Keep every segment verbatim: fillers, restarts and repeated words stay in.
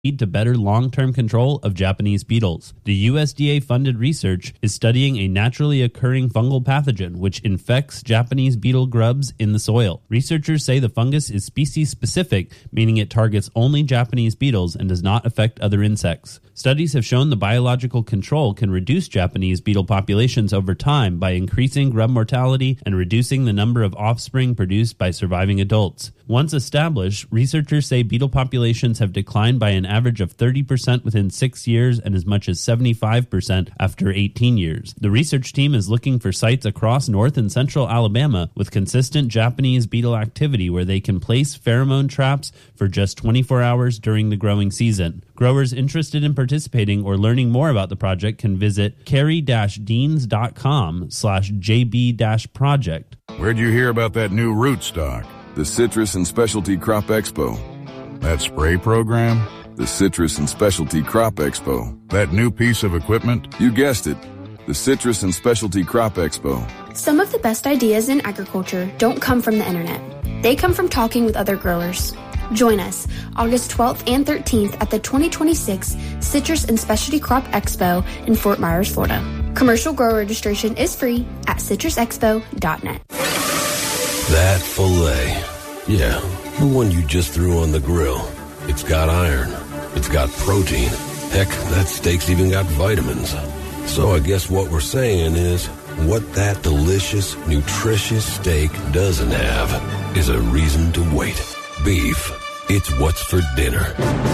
lead to better long-term control of Japanese beetles. The U S D A-funded research is studying a naturally occurring fungal pathogen which infects Japanese beetle grubs in the soil. Researchers say the fungus is species-specific, meaning it targets only Japanese beetles and does not affect other insects. Studies have shown the biological control can reduce Japanese beetle populations over time by increasing grub mortality and reducing the number of offspring produced by surviving adults. Once established, researchers say beetle populations have declined by an average of thirty percent within six years and as much as seventy-five percent after eighteen years. The research team is looking for sites across North and Central Alabama with consistent Japanese beetle activity where they can place pheromone traps for just twenty-four hours during the growing season. Growers interested in participating or learning more about the project can visit carrie dash deans dot com slash j b dash project. Where'd you hear about that new rootstock? The Citrus and Specialty Crop Expo. That spray program? The Citrus and Specialty Crop Expo. That new piece of equipment? You guessed it. The Citrus and Specialty Crop Expo. Some of the best ideas in agriculture don't come from the internet. They come from talking with other growers. Join us August twelfth and thirteenth at the twenty twenty-six Citrus and Specialty Crop Expo in Fort Myers, Florida. Commercial grower registration is free at citrus expo dot net. That filet. Yeah, the one you just threw on the grill. It's got iron. It's got protein. Heck, that steak's even got vitamins. So I guess what we're saying is, what that delicious, nutritious steak doesn't have is a reason to wait. Beef, it's what's for dinner.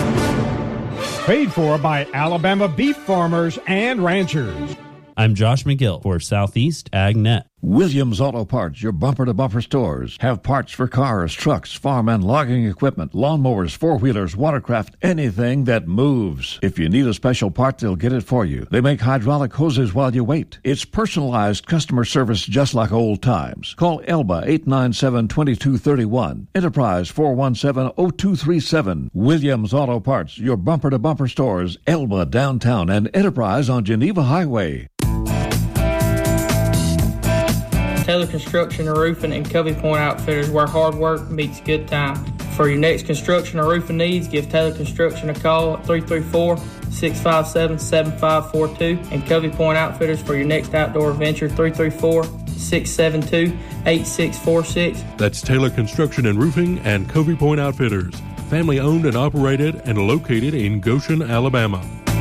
Paid for by Alabama beef farmers and ranchers. I'm Josh McGill for Southeast AgNet. Williams Auto Parts, your bumper-to-bumper stores, have parts for cars, trucks, farm and logging equipment, lawnmowers, four-wheelers, watercraft, anything that moves. If you need a special part, they'll get it for you. They make hydraulic hoses while you wait. It's personalized customer service just like old times. Call Elba eight nine seven, two two three one. Enterprise four one seven, zero two three seven. Williams Auto Parts, your bumper-to-bumper stores, Elba downtown and Enterprise on Geneva Highway. Taylor Construction and Roofing and Covey Point Outfitters, where hard work meets good time. For your next construction or roofing needs, give Taylor Construction a call at three three four, six five seven, seven five four two and Covey Point Outfitters for your next outdoor adventure, three three four, six seven two, eight six four six. That's Taylor Construction and Roofing and Covey Point Outfitters, family owned and operated and located in Goshen, Alabama.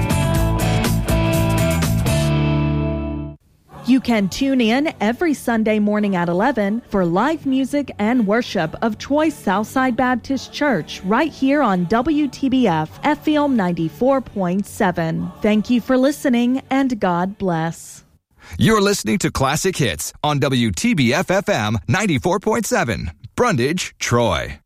You can tune in every Sunday morning at eleven for live music and worship of Troy Southside Baptist Church right here on W T B F F M ninety-four point seven. Thank you for listening and God bless. You're listening to Classic Hits on W T B F F M ninety-four point seven, Brundage, Troy.